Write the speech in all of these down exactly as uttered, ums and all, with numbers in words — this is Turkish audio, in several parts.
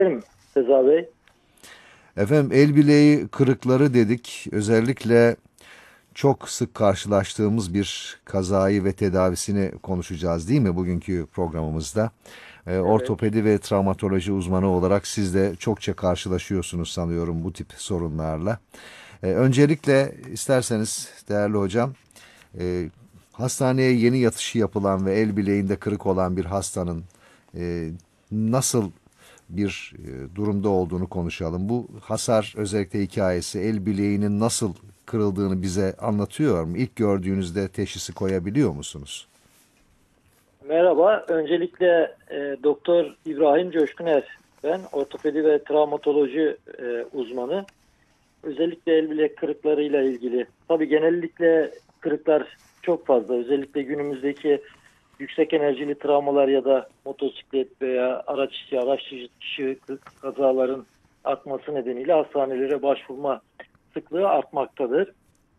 Ederim Seza Bey. Efendim el bileği kırıkları dedik. Özellikle çok sık karşılaştığımız bir kazayı ve tedavisini konuşacağız değil mi bugünkü programımızda? E, Evet. ortopedi ve travmatoloji uzmanı olarak siz de çokça karşılaşıyorsunuz sanıyorum bu tip sorunlarla. E, öncelikle isterseniz değerli hocam, e, hastaneye yeni yatışı yapılan ve el bileğinde kırık olan bir hastanın e, nasıl bir e, durumda olduğunu konuşalım. Bu hasar özellikle hikayesi el bileğinin nasıl kırıldığını bize anlatıyor mu? İlk gördüğünüzde teşhisi koyabiliyor musunuz? Merhaba. Öncelikle e, Doktor İbrahim Coşkuner. Ben ortopedi ve travmatoloji e, uzmanı. Özellikle el bilek kırıklarıyla ilgili. Tabii genellikle kırıklar çok fazla. Özellikle günümüzdeki yüksek enerjili travmalar ya da motosiklet veya araç içi, araç dışı kazaların artması nedeniyle hastanelere başvurma sıklığı artmaktadır.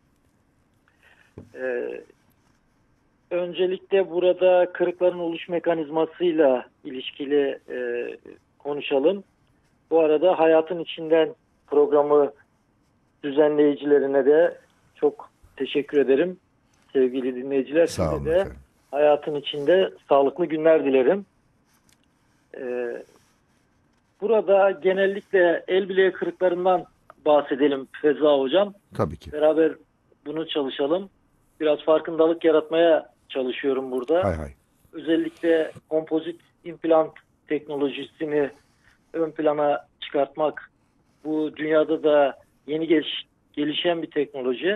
E, Öncelikle burada kırıkların oluş mekanizmasıyla ilişkili e, konuşalım. Bu arada Hayatın İçinden programı düzenleyicilerine de çok teşekkür ederim. Sevgili dinleyiciler, Sağ size olun de efendim. hayatın içinde sağlıklı günler dilerim. E, Burada genellikle el bileği kırıklarından bahsedelim Feza Hocam. Tabii ki. Beraber bunu çalışalım. Biraz farkındalık yaratmaya çalışıyorum burada. Hay hay. Özellikle kompozit implant teknolojisini ön plana çıkartmak, bu dünyada da yeni geliş, gelişen bir teknoloji.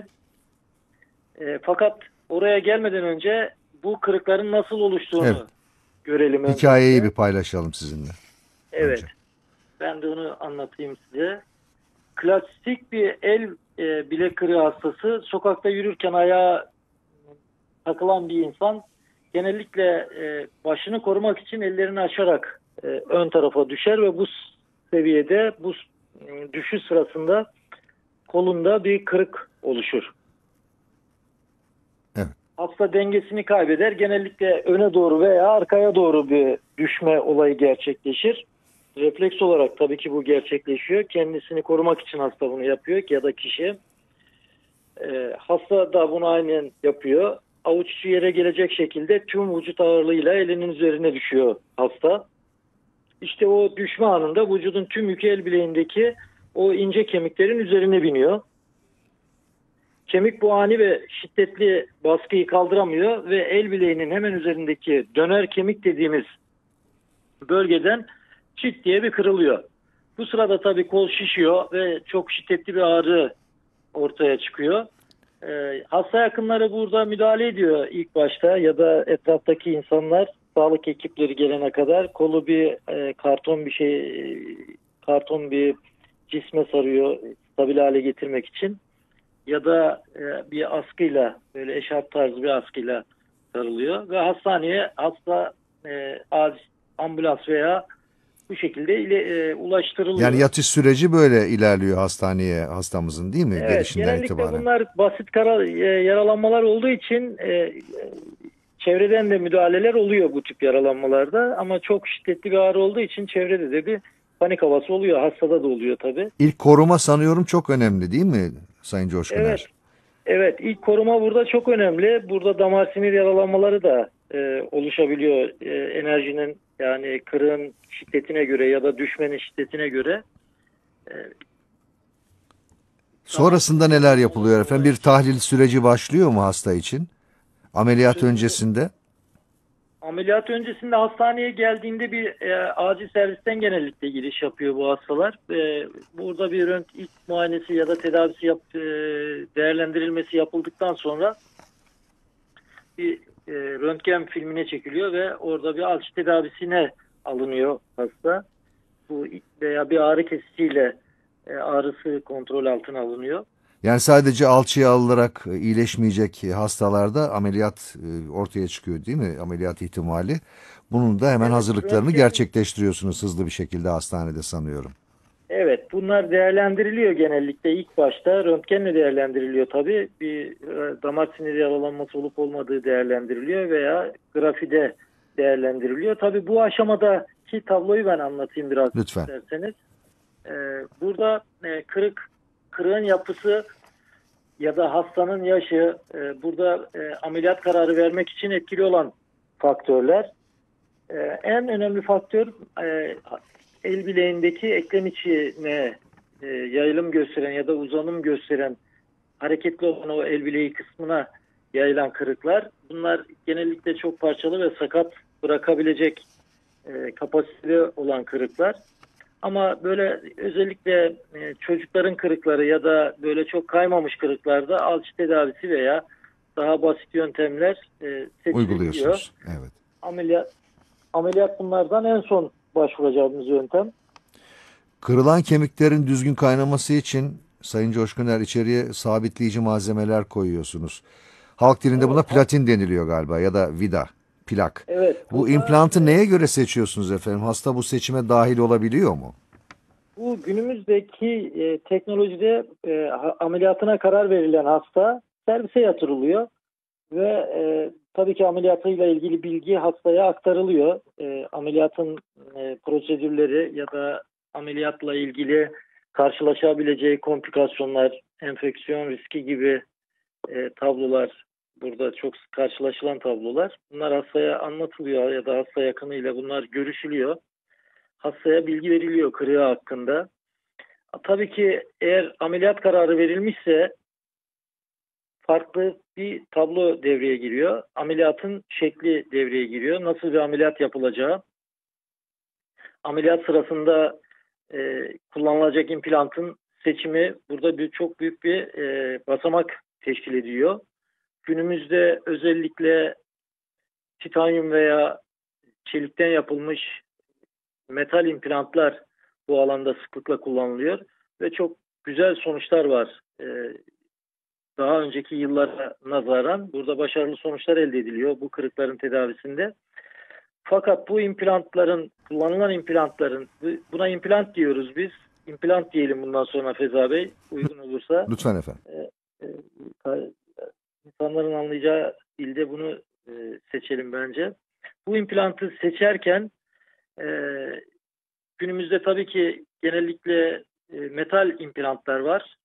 E, fakat oraya gelmeden önce bu kırıkların nasıl Evet. oluştuğunu görelim Hikayeyi bir öncelikle. paylaşalım sizinle Evet, önce. ben de onu anlatayım size. Klasik bir el e, bilek kırığı hastası, sokakta yürürken ayağa takılan bir insan genellikle e, başını korumak için ellerini açarak e, ön tarafa düşer ve bu seviyede bu e, düşüş sırasında kolunda bir kırık oluşur. Evet. Hasta dengesini kaybeder. Genellikle öne doğru veya arkaya doğru bir düşme olayı gerçekleşir. Refleks olarak tabii ki bu gerçekleşiyor. Kendisini korumak için hasta bunu yapıyor ya da kişi. E, hasta da bunu aynen yapıyor. Avuç içi yere gelecek şekilde tüm vücut ağırlığıyla elinin üzerine düşüyor hasta. İşte o düşme anında vücudun tüm yükü el bileğindeki o ince kemiklerin üzerine biniyor. Kemik bu ani ve şiddetli baskıyı kaldıramıyor ve el bileğinin hemen üzerindeki döner kemik dediğimiz bölgeden çit diye bir kırılıyor. Bu sırada tabii kol şişiyor ve çok şiddetli bir ağrı ortaya çıkıyor. Ee, hasta yakınları burada müdahale ediyor ilk başta ya da etraftaki insanlar, sağlık ekipleri gelene kadar kolu bir e, karton bir şey e, karton bir cisme sarıyor stabil hale getirmek için ya da e, bir askıyla böyle eşarp tarzı bir askıyla sarılıyor ve hastaneye hasta e, acil ambulans veya bu şekilde ile, e, Yani ulaştırılıyor. yatış süreci böyle ilerliyor hastaneye hastamızın değil mi? Evet, Gelişinden genellikle itibaren. bunlar basit kara, e, yaralanmalar olduğu için e, çevreden de müdahaleler oluyor bu tip yaralanmalarda ama çok şiddetli bir ağrı olduğu için çevrede de bir panik havası oluyor. Hastada da oluyor tabii. İlk koruma sanıyorum çok önemli değil mi Sayın Evet, Coşkuner? evet. İlk koruma burada çok önemli. Burada damar sinir yaralanmaları da e, oluşabiliyor. E, enerjinin yani kırığın şiddetine göre ya da düşmenin şiddetine göre e, damar Sonrasında sinir neler yaralanmaları yapılıyor da efendim? olay Bir için. tahlil süreci başlıyor mu hasta için? Ameliyat Süreci öncesinde? Ameliyat öncesinde hastaneye geldiğinde bir e, acil servisten genellikle giriş yapıyor bu hastalar. E, burada bir rönt ilk muayenesi ya da tedavisi yap, e, değerlendirilmesi yapıldıktan sonra bir e, röntgen filmine çekiliyor ve orada bir alçı tedavisine alınıyor hasta. Bu veya bir ağrı kesiciyle e, ağrısı kontrol altına alınıyor. Yani sadece alçıya alınarak e, iyileşmeyecek hastalarda ameliyat e, ortaya çıkıyor değil mi? Ameliyat ihtimali. Bunun da hemen Evet, hazırlıklarını röntgen. gerçekleştiriyorsunuz hızlı bir şekilde hastanede sanıyorum. Evet, bunlar değerlendiriliyor genellikle ilk başta. Röntgenle değerlendiriliyor tabii. Bir e, damar siniri yaralanması olup olmadığı değerlendiriliyor veya grafide değerlendiriliyor. Tabii bu aşamada ki tabloyu ben anlatayım biraz Lütfen. isterseniz. E, burada e, kırık, kırığın yapısı ya da hastanın yaşı e, burada e, ameliyat kararı vermek için etkili olan faktörler. E, en önemli faktör e, el bileğindeki eklem içine e, yayılım gösteren ya da uzanım gösteren hareketli olan o el bileği kısmına yayılan kırıklar. Bunlar genellikle çok parçalı ve sakat bırakabilecek e, kapasiteli olan kırıklar. Ama böyle özellikle e, çocukların kırıkları ya da böyle çok kaymamış kırıklarda alçı tedavisi veya daha basit yöntemler e, seçiliyor. Uyguluyorsunuz. Evet. Ameliyat, ameliyat bunlardan en son başvuracağımız yöntem. Kırılan kemiklerin düzgün kaynaması için Sayın Coşkuner içeriye sabitleyici malzemeler koyuyorsunuz. Halk dilinde Evet, buna platin deniliyor galiba ya da vida, plak. Evet. Bu burada, implantı neye göre seçiyorsunuz efendim? Hasta bu seçime dahil olabiliyor mu? Bu günümüzdeki e, teknolojide e, ameliyatına karar verilen hasta servise yatırılıyor ve e, tabii ki ameliyatıyla ilgili bilgi hastaya aktarılıyor. E, ameliyatın e, prosedürleri ya da ameliyatla ilgili karşılaşabileceği komplikasyonlar, enfeksiyon riski gibi e, tablolar burada çok sık karşılaşılan tablolar. Bunlar hastaya anlatılıyor ya da hasta yakınıyla bunlar görüşülüyor. Hastaya bilgi veriliyor kırığı hakkında. Tabii ki eğer ameliyat kararı verilmişse farklı bir tablo devreye giriyor. Ameliyatın şekli devreye giriyor. Nasıl bir ameliyat yapılacağı. Ameliyat sırasında e, kullanılacak implantın seçimi burada bir, çok büyük bir e, basamak teşkil ediyor. Günümüzde özellikle titanyum veya çelikten yapılmış metal implantlar bu alanda sıklıkla kullanılıyor ve çok güzel sonuçlar var. Ee, daha önceki yıllara nazaran burada başarılı sonuçlar elde ediliyor bu kırıkların tedavisinde. Fakat bu implantların, kullanılan implantların, buna implant diyoruz biz. İmplant diyelim bundan sonra Feza Bey, uygun olursa. Lütfen efendim. Ee, e, insanların anlayacağı dilde bunu e, seçelim bence. Bu implantı seçerken e, günümüzde tabii ki genellikle e, metal implantlar var.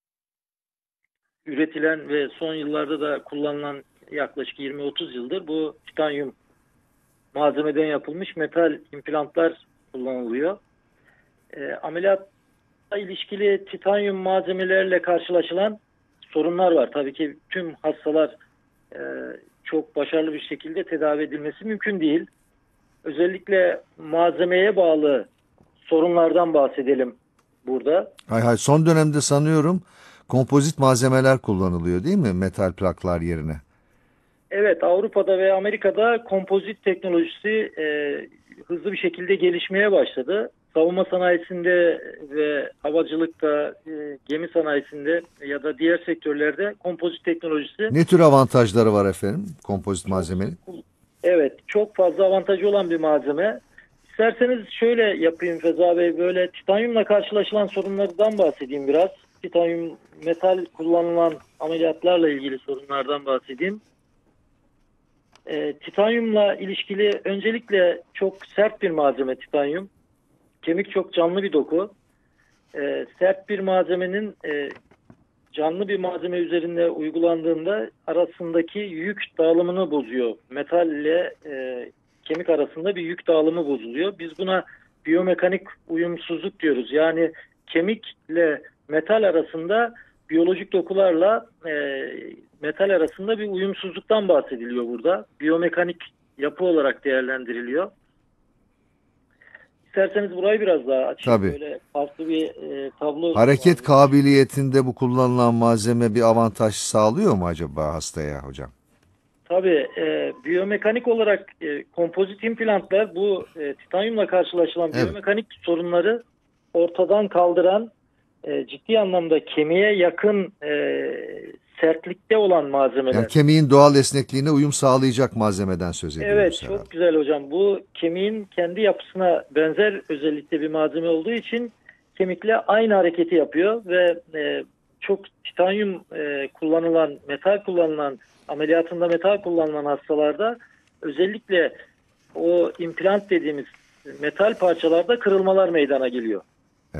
Üretilen ve son yıllarda da kullanılan yaklaşık yirmi otuz yıldır bu titanyum malzemeden yapılmış metal implantlar kullanılıyor. E, ameliyatla ilişkili titanyum malzemelerle karşılaşılan sorunlar var. Tabii ki tüm hastalar e, çok başarılı bir şekilde tedavi edilmesi mümkün değil. Özellikle malzemeye bağlı sorunlardan bahsedelim burada. Hay hay, son dönemde sanıyorum kompozit malzemeler kullanılıyor değil mi? Metal plaklar yerine. Evet, Avrupa'da ve Amerika'da kompozit teknolojisi e, hızlı bir şekilde gelişmeye başladı. Savunma sanayisinde ve havacılıkta, e, gemi sanayisinde ya da diğer sektörlerde kompozit teknolojisi... Ne tür avantajları var efendim kompozit malzemenin? Evet, çok fazla avantajı olan bir malzeme. İsterseniz şöyle yapayım Feza Bey, böyle titanyumla karşılaşılan sorunlardan bahsedeyim biraz. Titanyum metal kullanılan ameliyatlarla ilgili sorunlardan bahsedeyim. E, titanyumla ilişkili öncelikle çok sert bir malzeme titanyum. Kemik çok canlı bir doku. E, sert bir malzemenin e, canlı bir malzeme üzerinde uygulandığında arasındaki yük dağılımını bozuyor. Metal ile e, kemik arasında bir yük dağılımı bozuluyor. Biz buna biyomekanik uyumsuzluk diyoruz. Yani kemikle metal arasında biyolojik dokularla e, metal arasında bir uyumsuzluktan bahsediliyor burada. Biyomekanik yapı olarak değerlendiriliyor. İsterseniz burayı biraz daha açayım. Tabii. Böyle farklı bir e, tablo. Hareket var. kabiliyetinde bu kullanılan malzeme bir avantaj sağlıyor mu acaba hastaya hocam? Tabii e, biyomekanik olarak e, kompozit implantlar bu e, titanyumla karşılaşılan Evet. biyomekanik sorunları ortadan kaldıran e, ciddi anlamda kemiğe yakın e, sertlikte olan malzemeler. Yani kemiğin doğal esnekliğine uyum sağlayacak malzemeden söz ediyoruz Evet, herhalde. çok güzel hocam. Bu kemiğin kendi yapısına benzer özellikle bir malzeme olduğu için kemikle aynı hareketi yapıyor ve e, çok titanyum e, kullanılan, metal kullanılan, ameliyatında metal kullanılan hastalarda özellikle o implant dediğimiz metal parçalarda kırılmalar meydana geliyor.